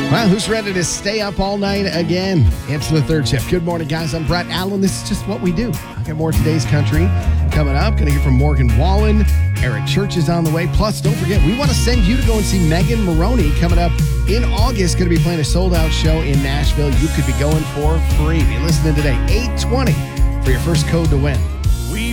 Well, who's ready to stay up all night again? It's the third shift. Good morning, guys. I'm Brett Allen. This is just what we do. I've got more Today's Country coming up. Going to hear from Morgan Wallen. Eric Church is on the way. Plus, don't forget, we want to send you to go and see Megan Maroney coming up in August. Going to be playing a sold-out show in Nashville. You could be going for free. Be listening today, 8:20 for your first code to win.